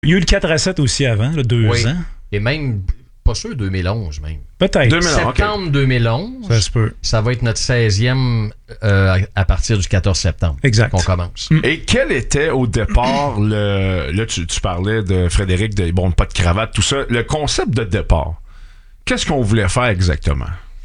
Il y a eu le 4-7 aussi avant, là, 2 ans. Et même, pas sûr, 2011 même. Peut-être. 2011, septembre 2011, ça se peut. Ça va être notre 16e à partir du 14 septembre. Exact. Qu'on commence. Et quel était au départ Là, tu parlais de Frédéric, pas de cravate, tout ça. Le concept de départ, qu'est-ce qu'on voulait faire exactement?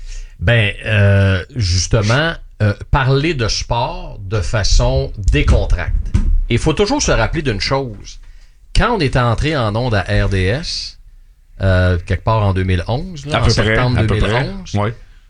Justement, parler de sport de façon décontractée. Il faut toujours se rappeler d'une chose. Quand on est entré en ondes à RDS, quelque part en 2011, là, en septembre 2011, ouais.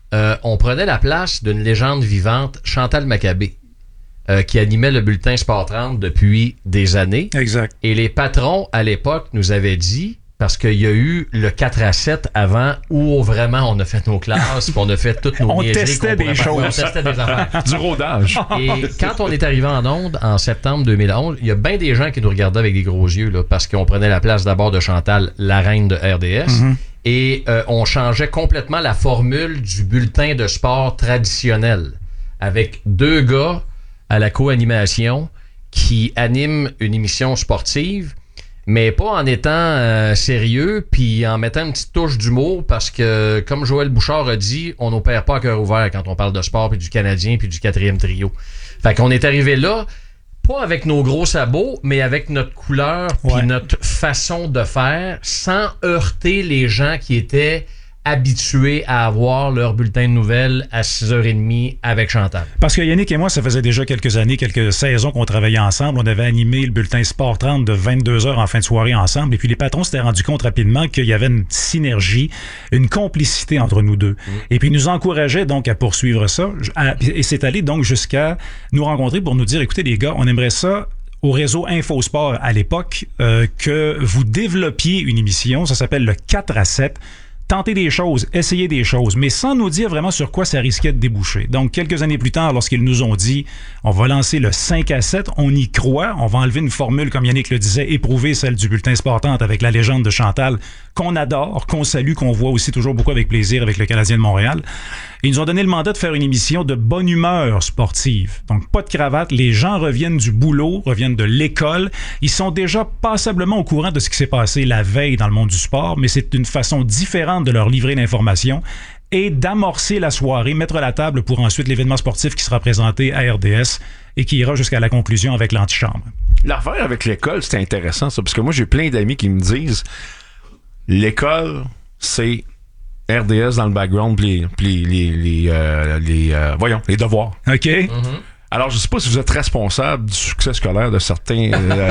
On prenait la place d'une légende vivante, Chantal Maccabé, qui animait le bulletin Sport 30 depuis des années. Exact. Et les patrons, à l'époque, nous avaient dit, parce qu'il y a eu le 4-7 avant, où vraiment on a fait nos classes, puis on a fait toutes nos niaiseries. On testait des choses. On testait des affaires. Du rodage. Et quand on est arrivé en onde en septembre 2011, il y a bien des gens qui nous regardaient avec des gros yeux, là, parce qu'on prenait la place d'abord de Chantal, la reine de RDS, et on changeait complètement la formule du bulletin de sport traditionnel, avec 2 gars à la co-animation qui animent une émission sportive, mais pas en étant sérieux, puis en mettant une petite touche d'humour, parce que, comme Joël Bouchard a dit, on n'opère pas à cœur ouvert quand on parle de sport, puis du Canadien, puis du 4e trio. Fait qu'on est arrivé là, pas avec nos gros sabots, mais avec notre couleur, puis notre façon de faire, sans heurter les gens qui étaient habitués à avoir leur bulletin de nouvelles à 6h30 avec Chantal. Parce que Yannick et moi, ça faisait déjà quelques années, quelques saisons qu'on travaillait ensemble. On avait animé le bulletin Sport 30 de 22h en fin de soirée ensemble. Et puis les patrons s'étaient rendus compte rapidement qu'il y avait une synergie, une complicité entre nous deux. Et puis ils nous encourageaient donc à poursuivre ça. Et c'est allé donc jusqu'à nous rencontrer pour nous dire, écoutez les gars, on aimerait ça au réseau InfoSport à l'époque, que vous développiez une émission, ça s'appelle le 4-7. Tenter des choses, essayer des choses, mais sans nous dire vraiment sur quoi ça risquait de déboucher. Donc, quelques années plus tard, lorsqu'ils nous ont dit on va lancer le 5-7, on y croit, on va enlever une formule, comme Yannick le disait, éprouver celle du bulletin Sport 30 avec la légende de Chantal, qu'on adore, qu'on salue, qu'on voit aussi toujours beaucoup avec plaisir avec le Canadien de Montréal. Et ils nous ont donné le mandat de faire une émission de bonne humeur sportive. Donc, pas de cravate, les gens reviennent du boulot, reviennent de l'école. Ils sont déjà passablement au courant de ce qui s'est passé la veille dans le monde du sport, mais c'est une façon différente de leur livrer l'information et d'amorcer la soirée, mettre la table pour ensuite l'événement sportif qui sera présenté à RDS et qui ira jusqu'à la conclusion avec l'antichambre. L'affaire avec l'école, c'est intéressant ça, parce que moi j'ai plein d'amis qui me disent l'école, c'est RDS dans le background, les devoirs. OK. Alors, je ne sais pas si vous êtes responsable du succès scolaire de certains...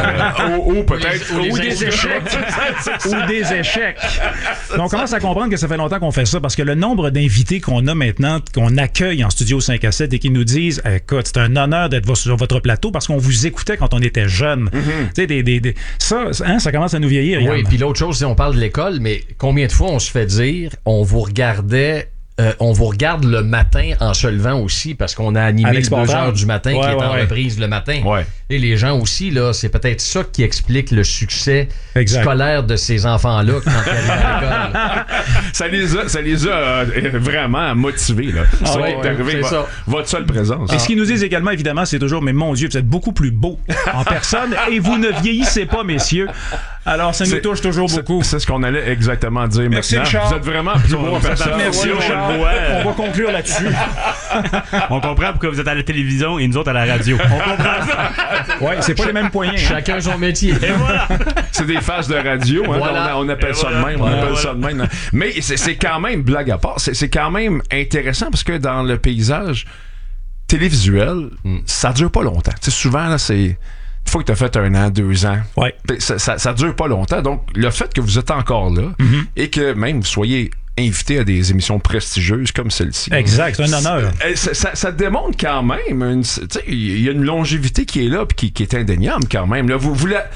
ou peut-être... Ou des échecs. Ou des échecs. Mais on commence à comprendre que ça fait longtemps qu'on fait ça, parce que le nombre d'invités qu'on a maintenant, qu'on accueille en studio 5-7 et qui nous disent « Écoute, c'est un honneur d'être sur votre plateau parce qu'on vous écoutait quand on était jeunes. Tu sais, ça commence à nous vieillir. Oui, puis l'autre chose, c'est on parle de l'école, mais combien de fois on se fait dire « On vous regardait... » on vous regarde le matin en se levant aussi parce qu'on a animé le 2h du matin qui est en reprise le matin. Ouais. Et les gens aussi, là, c'est peut-être ça qui explique le succès scolaire de ces enfants-là quand ils arrivent à l'école. Ça les a vraiment motivés. Là. Ça est arrivé, votre seule présence. Et ce qu'ils nous disent également, évidemment, c'est toujours « Mais mon Dieu, vous êtes beaucoup plus beau en personne et vous ne vieillissez pas, messieurs. » Alors, ça nous touche toujours beaucoup. C'est ce qu'on allait exactement dire Merci, maintenant. Richard. Vous êtes vraiment plus beau en personne. Merci, Richard. On va conclure là-dessus. On comprend pourquoi vous êtes à la télévision et nous autres à la radio. On comprend ça. Ouais, c'est pas les mêmes poignets. Chacun son métier. Et voilà. C'est des phases de radio. Hein, voilà. On appelle ça de même. On appelle ça de même. Mais c'est quand même, blague à part, c'est quand même intéressant parce que dans le paysage télévisuel, ça dure pas longtemps. T'sais, souvent, là, c'est... Une fois que tu as fait 1 an, 2 ans, ça dure pas longtemps. Donc, le fait que vous êtes encore là et que même vous soyez invité à des émissions prestigieuses comme celle-ci. Exact, c'est un honneur. Ça démontre quand même, il y a une longévité qui est là et qui est indéniable quand même. Là,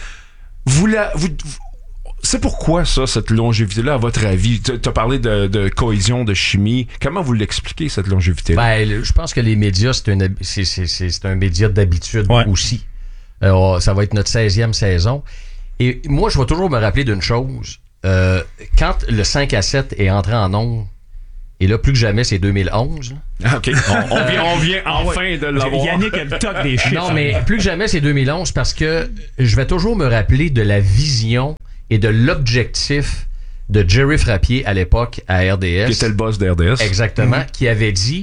c'est pourquoi ça, cette longévité-là, à votre avis? Tu as parlé de cohésion, de chimie. Comment vous l'expliquez, cette longévité-là? Je pense que les médias, c'est un média d'habitude aussi. Ça va être notre 16e saison. Et moi, je vais toujours me rappeler d'une chose. Quand le 5-7 est entré en ondes, Et là, plus que jamais, c'est 2011. OK. On vient enfin de l'avoir. Yannick a le toc des chiffres. Non, mais plus que jamais, c'est 2011 parce que je vais toujours me rappeler de la vision et de l'objectif de Jerry Frappier à l'époque à RDS. Qui était le boss de RDS. Exactement. Qui avait dit...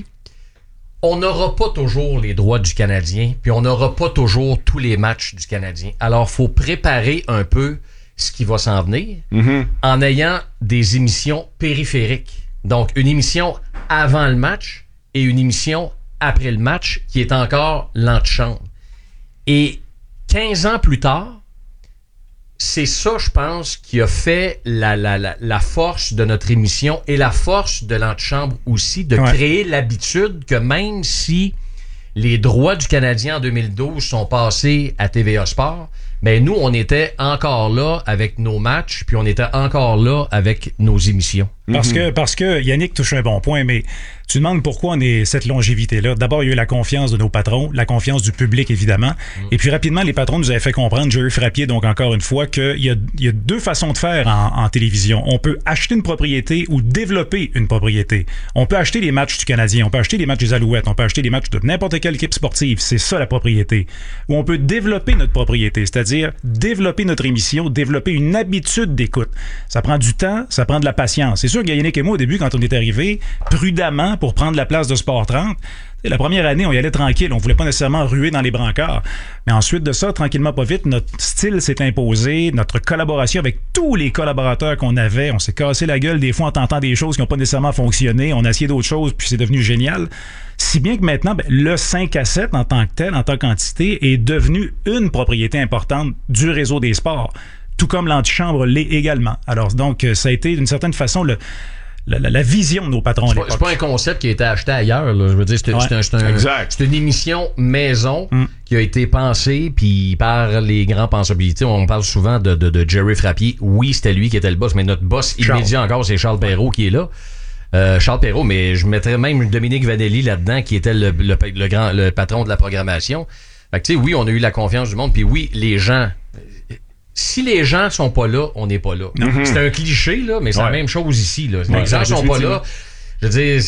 On n'aura pas toujours les droits du Canadien, puis on n'aura pas toujours tous les matchs du Canadien. Alors, il faut préparer un peu ce qui va s'en venir en ayant des émissions périphériques. Donc, une émission avant le match et une émission après le match qui est encore l'antichambre. Et 15 ans plus tard, c'est ça, je pense, qui a fait la force de notre émission et la force de l'antichambre aussi, de créer l'habitude que même si les droits du Canadien en 2012 sont passés à TVA Sport, ben nous, on était encore là avec nos matchs, puis on était encore là avec nos émissions. Parce que Yannick touche un bon point, mais tu demandes pourquoi on est cette longévité-là. D'abord, il y a eu la confiance de nos patrons, la confiance du public, évidemment. Et puis, rapidement, les patrons nous avaient fait comprendre, Jerry Frappier, donc encore une fois, qu'il y a deux façons de faire en télévision. On peut acheter une propriété ou développer une propriété. On peut acheter les matchs du Canadien, on peut acheter les matchs des Alouettes, on peut acheter les matchs de n'importe quelle équipe sportive. C'est ça, la propriété. Ou on peut développer notre propriété, c'est-à-dire développer notre émission, développer une habitude d'écoute. Ça prend du temps, ça prend de la patience. C'est sûr que Yannick et moi, au début, quand on est arrivé, prudemment, pour prendre la place de Sport 30, la première année, on y allait tranquille. On voulait pas nécessairement ruer dans les brancards. Mais ensuite de ça, tranquillement, pas vite, notre style s'est imposé, notre collaboration avec tous les collaborateurs qu'on avait. On s'est cassé la gueule des fois en tentant des choses qui n'ont pas nécessairement fonctionné. On a essayé d'autres choses, puis c'est devenu génial. Si bien que maintenant, le 5 à 7 en tant que tel, en tant qu'entité, est devenu une propriété importante du réseau des sports. Tout comme l'antichambre l'est également. Alors, donc, ça a été d'une certaine façon la vision de nos patrons à l'époque. C'est pas un concept qui a été acheté ailleurs. Là. Je veux dire, c'est une émission maison qui a été pensée puis par les grands pensabilités. On parle souvent de Jerry Frappier. Oui, c'était lui qui était le boss, mais notre boss immédiat encore, c'est Charles Perrault qui est là. Charles Perrault, mais je mettrais même Dominique Vanelli là-dedans, qui était le patron de la programmation. Fait que, tu sais, oui, on a eu la confiance du monde, puis oui, les gens... Si les gens sont pas là, on n'est pas là. C'est un cliché, là, mais c'est la même chose ici. Là. Les gens sont pas là. Je veux dire,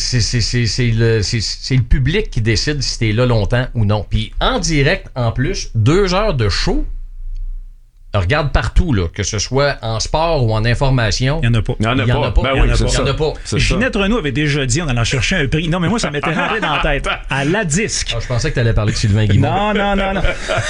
c'est le public qui décide si t'es là longtemps ou non. Puis en direct, en plus, 2 heures de show, regarde partout, là, que ce soit en sport ou en information. Il n'y en a pas. Il n'y en a pas. Ben oui, il y en a pas. Ginette Renaud avait déjà dit, on allait chercher un prix. Non, mais moi, ça m'était rentré dans la tête. À la disque. Je pensais que tu allais parler de Sylvain Guimond. Non.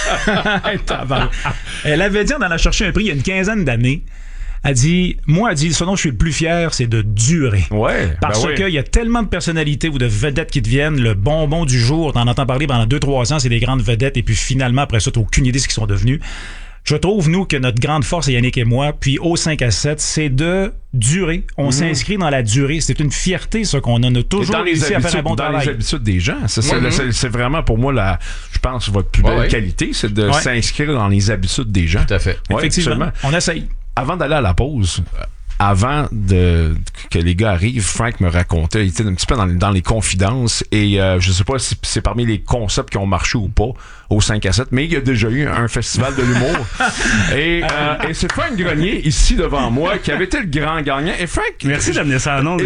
Elle avait dit, on allait chercher un prix il y a une quinzaine d'années. Elle dit, ce dont je suis le plus fier, c'est de durer. Ouais. Parce qu'il y a tellement de personnalités ou de vedettes qui deviennent le bonbon du jour. T'en entends parler pendant 2-3 ans, c'est des grandes vedettes. Et puis finalement, après ça, t'as aucune idée de ce qu'ils sont devenus. Je trouve, nous, que notre grande force, Yannick et moi, puis au 5 à 7, c'est de durer. On s'inscrit dans la durée. C'est une fierté, ça, qu'on a toujours réussi à faire un bon travail. Dans les habitudes des gens. C'est vraiment, pour moi, je pense, votre plus belle qualité, c'est de s'inscrire dans les habitudes des gens. Tout à fait. Effectivement. On essaye. Avant d'aller à la pause... Avant que les gars arrivent, Frank me racontait, il était un petit peu dans les confidences et je sais pas si c'est parmi les concepts qui ont marché ou pas au 5 à 7, mais il y a déjà eu un festival de l'humour et c'est Frank Grenier ici devant moi qui avait été le grand gagnant. Et Frank, merci d'amener ça à nom.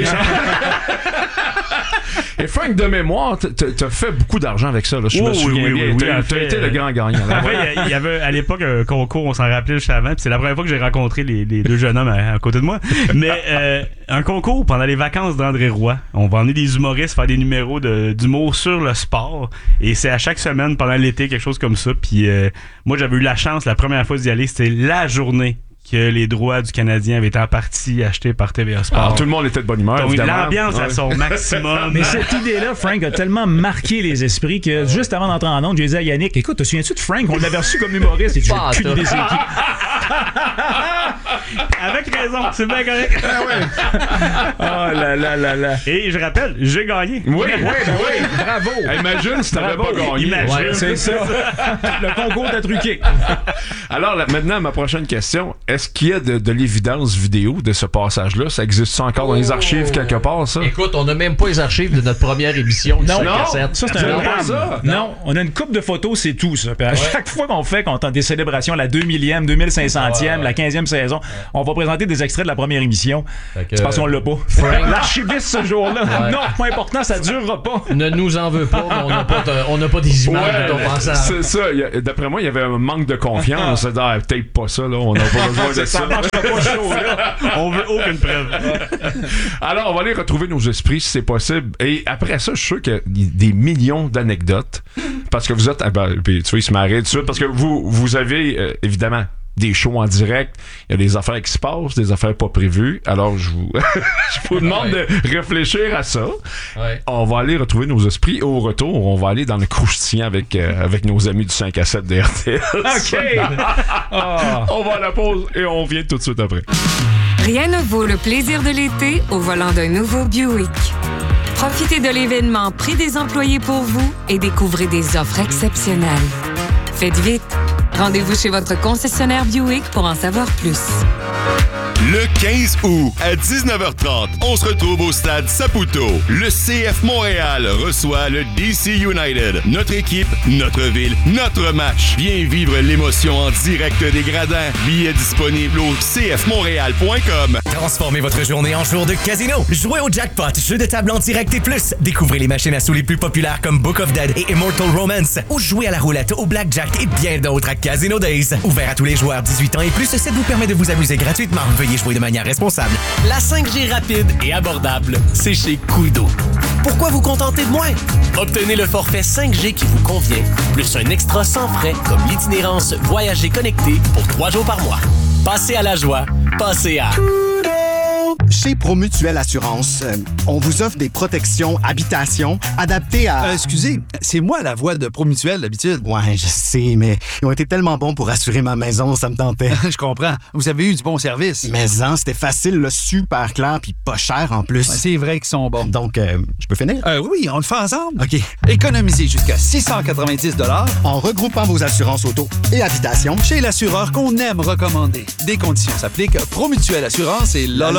Et Frank, de mémoire, t'as fait beaucoup d'argent avec ça. Là, je me souviens bien. T'as été le grand gagnant. Il y avait à l'époque un concours, on s'en rappelait juste avant, puis c'est la première fois que j'ai rencontré les deux jeunes hommes à côté de moi. Mais un concours pendant les vacances d'André Roy. On va emmener des humoristes faire des numéros d'humour sur le sport. Et c'est à chaque semaine pendant l'été, quelque chose comme ça. Puis moi, j'avais eu la chance, la première fois d'y aller, c'était la journée que les droits du Canadien avaient été en partie achetés par TVA Sport. Alors, tout le monde était de bonne humeur, donc, l'ambiance à son maximum. Mais cette idée-là, Frank, a tellement marqué les esprits que juste avant d'entrer en onde, j'ai dit à Yannick, écoute, te souviens-tu de Frank? On l'avait reçu comme humoriste et tu n'as aucune idée c'est qui. Avec raison, c'est bien correct. Oh là là. Et je rappelle, j'ai gagné. Oui, bravo. Imagine si t'avais pas gagné. Imagine, c'est ça. Le concours t'a truqué. Alors, maintenant, ma prochaine question. Est-ce qu'il y a de l'évidence vidéo de ce passage-là? Ça existe encore dans les archives quelque part, ça? Écoute, on n'a même pas les archives de notre première émission. Non, ça c'est un drame. Non, on a une couple de photos, c'est tout, ça. Puis à chaque fois qu'on a des célébrations, la 2000e, 2500e, la 15e saison, on va présenter des extraits de la première émission. C'est parce qu'on l'a pas. L'archiviste ce jour-là. Ouais. Non, pas important, ça durera pas. Ne nous en veux pas, mais on n'a pas des images de ton passage. C'est ça. D'après moi, il y avait un manque de confiance. C'est peut-être pas ça, là. On n'a pas besoin de ça. Ça marchera pas chaud, là. On veut aucune preuve. Alors, on va aller retrouver nos esprits si c'est possible. Et après ça, je suis sûr qu'il y a des millions d'anecdotes. Parce que vous êtes... puis tu vois, il se marrait tout de suite. Parce que vous avez, évidemment, des shows en direct. Il y a des affaires qui se passent, des affaires pas prévues. Alors, je vous demande de réfléchir à ça. Ouais. On va aller retrouver nos esprits. Au retour, on va aller dans le croustillant avec nos amis du 5 à 7 de RTS. OK. On va à la pause et on vient tout de suite après. Rien ne vaut le plaisir de l'été au volant d'un nouveau Buick. Profitez de l'événement Prix des employés pour vous et découvrez des offres exceptionnelles. Faites vite. Rendez-vous chez votre concessionnaire Buick pour en savoir plus. Le 15 août, à 19h30, on se retrouve au stade Saputo. Le CF Montréal reçoit le DC United. Notre équipe, notre ville, notre match. Viens vivre l'émotion en direct des gradins. Billets disponibles au cfmontréal.com. Transformez votre journée en jour de casino. Jouez au jackpot, jeu de table en direct et plus. Découvrez les machines à sous les plus populaires comme Book of Dead et Immortal Romance. Ou jouez à la roulette, au blackjack et bien d'autres à Casino Days. Ouvert à tous les joueurs 18 ans et plus, ça vous permet de vous amuser gratuitement. Veuillez jouer de manière responsable. La 5G rapide et abordable, c'est chez Koodo. Pourquoi vous contenter de moins? Obtenez le forfait 5G qui vous convient, plus un extra sans frais comme l'itinérance Voyager connecté pour 3 jours par mois. Passez à la joie, passez à... Chez Promutuelle Assurance, on vous offre des protections habitation adaptées à... Excusez, c'est moi la voix de Promutuelle d'habitude. Ouais, je sais, mais ils ont été tellement bons pour assurer ma maison, ça me tentait. Je comprends. Vous avez eu du bon service. Mais c'était facile, là, super clair, puis pas cher en plus. Ouais, c'est vrai qu'ils sont bons. Donc, je peux finir? Oui, on le fait ensemble. OK. Économisez jusqu'à 690 $ En regroupant vos assurances auto et habitation chez l'assureur qu'on aime recommander. Des conditions s'appliquent. Promutuelle Assurance et la.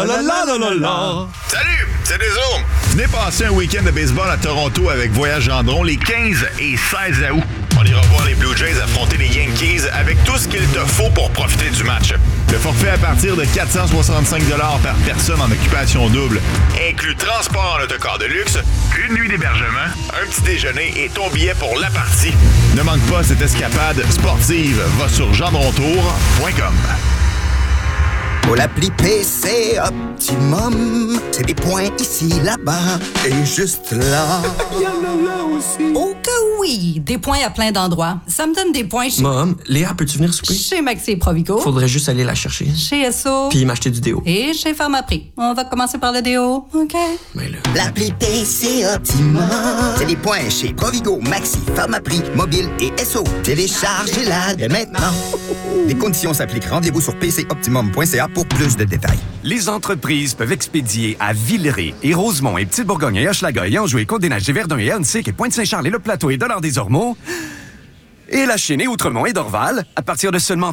Salut, c'est Deso. Venez passer un week-end de baseball à Toronto avec Voyage Gendron les 15 et 16 août. On ira voir les Blue Jays affronter les Yankees avec tout ce qu'il te faut pour profiter du match. Le forfait à partir de 465 $ par personne en occupation double. Inclut transport en autocar de luxe, une nuit d'hébergement, un petit déjeuner et ton billet pour la partie. Ne manque pas cette escapade sportive. Va sur gendrontour.com. Pour l'appli PC Optimum, c'est des points ici, là-bas et juste là. Il y en a là aussi. Oh que oui! Des points à plein d'endroits. Ça me donne des points chez... Mom, Léa, peux-tu venir souper? Chez Maxi et Provigo. Faudrait juste aller la chercher. Chez Esso. Puis m'acheter du déo. Et chez Pharmaprix. On va commencer par le déo, OK? Mais là... L'appli PC Optimum, c'est des points chez Provigo, Maxi, Pharmaprix, Mobile et Esso. Téléchargez-la dès maintenant. Les conditions s'appliquent. Rendez-vous sur pcoptimum.ca pour plus de détails. Les entreprises peuvent expédier à Villeray et Rosemont et Petite-Bourgogne et Hochelaga et Anjou et Côte-des-Neiges et Verdun et Annecy et Pointe-Saint-Charles et Le Plateau et Dollard-des-Ormeaux et La Chine et Outremont et Dorval à partir de seulement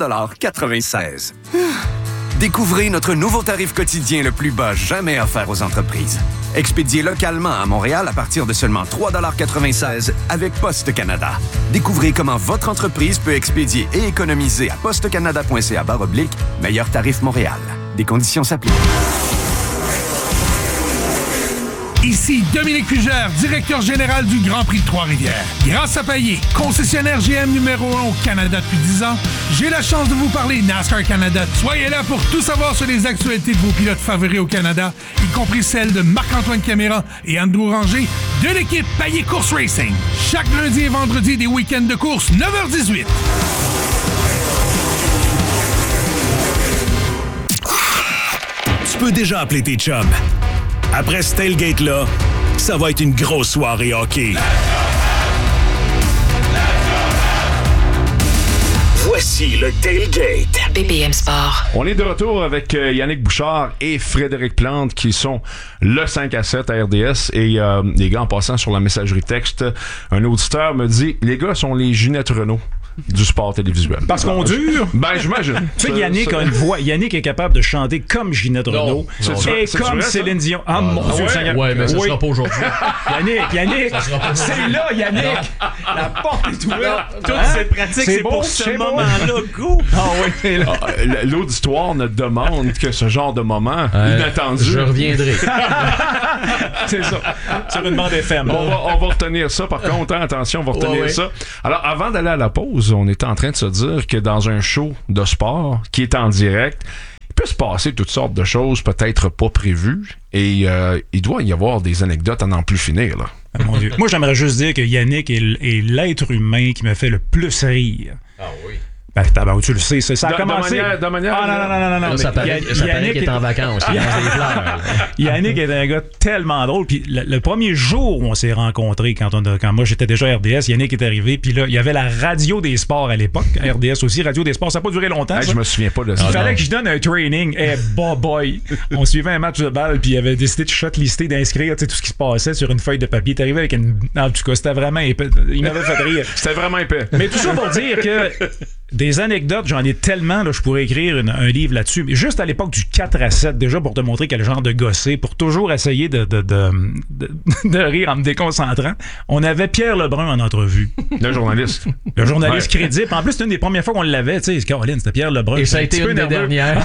3,96 $. Découvrez notre nouveau tarif quotidien le plus bas jamais offert aux entreprises. Expédié localement à Montréal à partir de seulement 3,96 $ avec Poste Canada. Découvrez comment votre entreprise peut expédier et économiser à postecanada.ca/meilleur tarif Montréal. Des conditions s'appliquent. Ici Dominique Fugère, directeur général du Grand Prix de Trois-Rivières. Grâce à Payet, concessionnaire GM numéro 1 au Canada depuis 10 ans, j'ai la chance de vous parler NASCAR Canada. Soyez là pour tout savoir sur les actualités de vos pilotes favoris au Canada, y compris celles de Marc-Antoine Caméra et Andrew Ranger de l'équipe Payet Course Racing. Chaque lundi et vendredi des week-ends de course, 9h18. Tu peux déjà appeler tes chums. Après ce tailgate-là, ça va être une grosse soirée hockey. Voici le tailgate. BPM Sport. On est de retour avec Yannick Bouchard et Frédéric Plante qui sont le 5 à 7 à RDS. Et les gars, en passant sur la messagerie texte, un auditeur me dit « Les gars sont les Ginette Renault. » du sport télévisuel. Parce qu'on dure. Ben, j'imagine. Tu sais, Yannick a une voix. Yannick est capable de chanter comme Ginette Renaud et comme Céline Dion. Ah, mon Dieu, Seigneur. Ouais, mais ça sera pas aujourd'hui. Yannick, c'est là, Yannick. La porte est ouverte. Toute cette pratique, c'est pour ce moment-là. Go! Ah oui, l'auditoire ne demande que ce genre de moment inattendu. Je reviendrai. C'est ça. Sur une bande FM. On va retenir ça, par contre. Attention, on va retenir ça. Alors, avant d'aller à la pause, on était en train de se dire que dans un show de sport qui est en direct, il peut se passer toutes sortes de choses peut-être pas prévues et il doit y avoir des anecdotes à n'en plus finir, là. Ah, mon Dieu. Moi, j'aimerais juste dire que Yannick est l'être humain qui me fait le plus rire. Ah oui. Ben, tu le sais, ça a commencé. De manière. Ah, non. Ça paraît qu'il est en vacances. Il lance des fleurs. Yannick est un gars tellement drôle. Puis le premier jour où on s'est rencontrés, quand moi j'étais déjà à RDS, Yannick est arrivé. Puis là, il y avait la radio des sports à l'époque. RDS aussi, radio des sports. Ça n'a pas duré longtemps. Je me souviens pas de ça. Il fallait que je donne un training. Boy. On suivait un match de balle. Puis il avait décidé de shortlister, d'inscrire tout ce qui se passait sur une feuille de papier. Il est arrivé avec une. En tout cas, c'était vraiment épais. Il m'avait fait rire. C'était vraiment épais. Mais tout ça pour dire que. Des anecdotes, j'en ai tellement, là, je pourrais écrire un livre là-dessus. Mais juste à l'époque du 4-7, déjà pour te montrer quel genre de gossé, pour toujours essayer de rire en me déconcentrant, on avait Pierre Lebrun en entrevue. Le journaliste. Le journaliste crédible. En plus, c'était une des premières fois qu'on l'avait. Tu sais, Caroline, c'était Pierre Lebrun. Et ça a été une des dernières.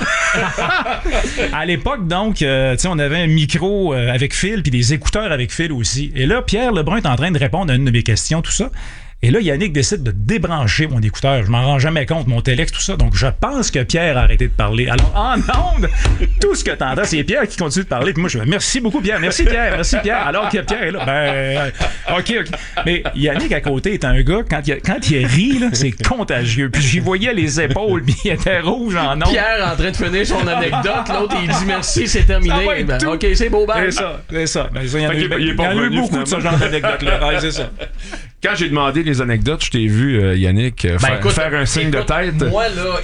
À l'époque, donc, tu sais, on avait un micro avec fil, puis des écouteurs avec fil aussi. Et là, Pierre Lebrun est en train de répondre à une de mes questions, tout ça. Et là, Yannick décide de débrancher mon écouteur. Je m'en rends jamais compte, mon téléx, tout ça. Donc, je pense que Pierre a arrêté de parler. Alors, en ondes, tout ce que t'entends, c'est Pierre qui continue de parler. Puis moi, je dis merci beaucoup, Pierre. Merci, Pierre. Alors que Pierre est là. OK. Mais Yannick, à côté, est un gars, quand il rit, là, c'est contagieux. Puis j'y voyais les épaules, puis il était rouge en ondes. Pierre en train de finir son anecdote. L'autre, il dit merci, c'est terminé. OK, c'est beau, C'est ça. Il y en a eu beaucoup de ce genre d'anecdotes-là. C'est ça. Quand j'ai demandé les anecdotes, je t'ai vu, Yannick, faire un signe de tête. Moi, là,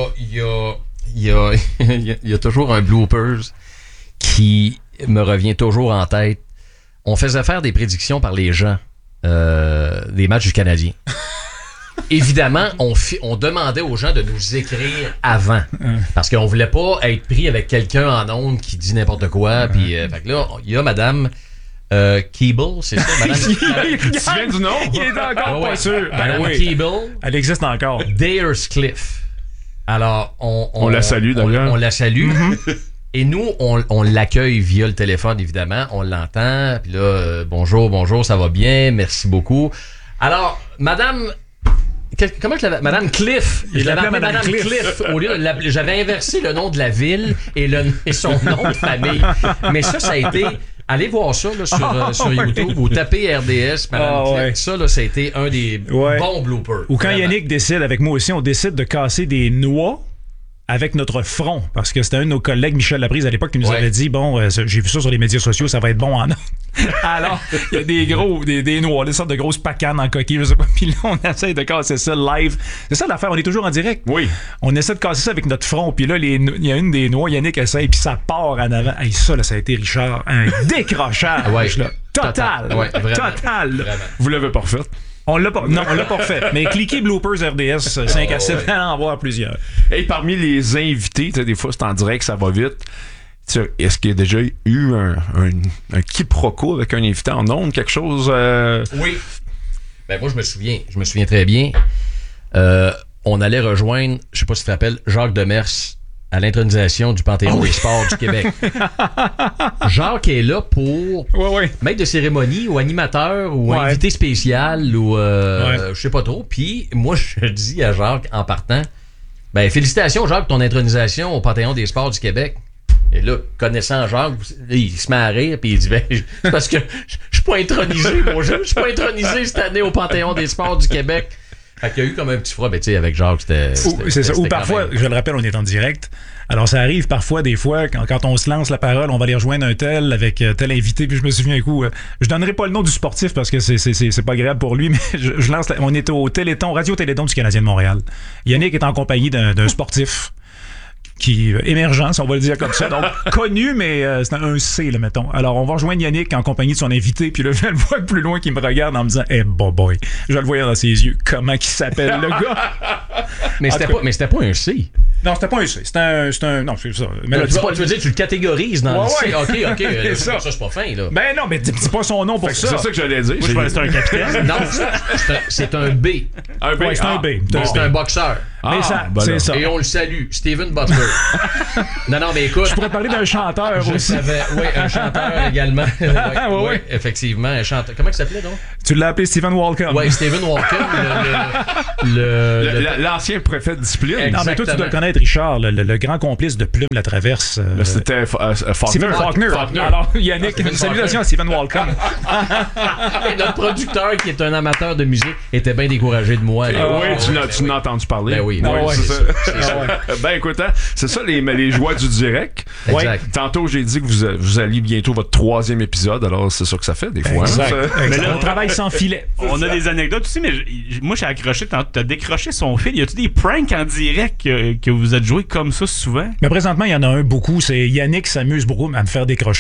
il y a toujours un bloopers qui me revient toujours en tête. On faisait faire des prédictions par les gens des matchs du Canadien. Évidemment, on demandait aux gens de nous écrire avant. Parce qu'on voulait pas être pris avec quelqu'un en ondes qui dit n'importe quoi. Puis, fait que là, il y a madame... Keeble, c'est ça, madame? Tu viens du nom? Il est encore pas sûr. Madame Keeble. Elle existe encore. Dayerscliff. Alors, on la salue d'ailleurs. On la salue. Et nous, on l'accueille via le téléphone, évidemment. On l'entend. Puis là, bonjour, ça va bien. Merci beaucoup. Alors, madame... Comment je l'avais... Madame Cliff. Je l'avais appelée Madame Cliff. Au lieu de j'avais inversé le nom de la ville et son nom de famille. Mais ça a été... Allez voir ça là, sur YouTube ou tapez RDS, Madame Cliff. Ça, là, ça a été un des bons bloopers. Ou quand Yannick décide, avec moi aussi, on décide de casser des noix avec notre front, parce que c'était un de nos collègues, Michel Laprise, à l'époque, qui nous avait dit, j'ai vu ça sur les médias sociaux, ça va être bon en or. Alors, il y a des noix, des sortes de grosses pacanes en coquille, je sais pas, puis là, on essaie de casser ça live. C'est ça l'affaire, on est toujours en direct. Oui. On essaie de casser ça avec notre front, puis là, il y a une des noix, Yannick essaie, puis ça part en avant. Hey, ça, là, ça a été, Richard, un décrochage, là. Total. Ouais, vraiment, total. Vraiment. Vous l'avez pas refait? On l'a pas refait. Mais cliquez Bloopers RDS 5 à 7, allez en voir plusieurs. Et parmi les invités, des fois c'est en direct, ça va vite. Est-ce qu'il y a déjà eu un quiproquo avec un invité en ondes, quelque chose? Oui. Ben moi je me souviens très bien. On allait rejoindre, je sais pas si tu te rappelles, Jacques Demers à l'intronisation du Panthéon des sports du Québec. Jacques est là pour maître de cérémonie ou animateur ou invité spécial ou je sais pas trop. Puis moi, je dis à Jacques en partant, ben félicitations Jacques, ton intronisation au Panthéon des sports du Québec. Et là, connaissant Jacques, il se met à rire puis il dit c'est parce que je suis pas intronisé, mon jeune, je suis pas intronisé cette année au Panthéon des sports du Québec. Fait qu'il y a eu comme un petit froid, mais tu sais, avec Jacques, c'était c'est ça. Ou parfois, je le rappelle, on est en direct. Alors, ça arrive parfois, des fois, quand on se lance la parole, on va aller rejoindre un tel avec tel invité. Puis je me souviens un coup, je donnerai pas le nom du sportif parce que c'est pas agréable pour lui, mais je lance. On était au Téléthon, Radio Téléthon du Canadien de Montréal. Yannick est en compagnie d'un sportif qui émergence, on va le dire comme ça. Donc, connu, mais c'est un C, là, mettons. Alors, on va rejoindre Yannick en compagnie de son invité, puis là, je le vois plus loin qui me regarde en me disant « Hey, boy, je le voyais dans ses yeux. Comment qu'il s'appelle, le gars? » Mais c'était pas un C. Non, c'était pas un C. C'était un... Non, c'est ça. Mais là, tu veux dire, tu le catégorises dans le C. OK. ça, c'est pas fin, là. Ben non, mais dis pas son nom pour ça. C'est ça que j'allais dire. Moi, je pensais que c'était un capitaine. Non, c'est un B. Un B. Ouais, c'est un B. C'est un boxeur. Mais c'est ça. Et on le salue, Steven Butler. non, mais écoute. Je pourrais parler d'un chanteur aussi. Oui, un chanteur également. Oui, effectivement, un chanteur. Comment il s'appelait, donc? Tu l'as appelé Stephen Walcom. Oui, Stephen Walcom, l'ancien préfet de discipline. Non, mais toi, tu dois connaître Richard, le grand complice de Plume la Traverse. C'était Stephen Faulkner. Alors, Yannick, une salutation à Stephen Walcom. Et notre producteur, qui est un amateur de musique, était bien découragé de moi. Oui, tu l'as entendu parler. Ben oui, c'est ça. Ben écoute, c'est ça les joies du direct. Exact. Tantôt, j'ai dit que vous alliez bientôt votre 3e épisode, alors c'est ça que ça fait des fois. Exact. Mais là, on travaille sans filet. On a des anecdotes aussi, mais moi, j'ai accroché. T'as décroché son fil. Y a-tu des pranks en direct que vous êtes joué comme ça souvent? Mais présentement, il y en a un beaucoup. C'est Yannick s'amuse beaucoup à me faire décrocher.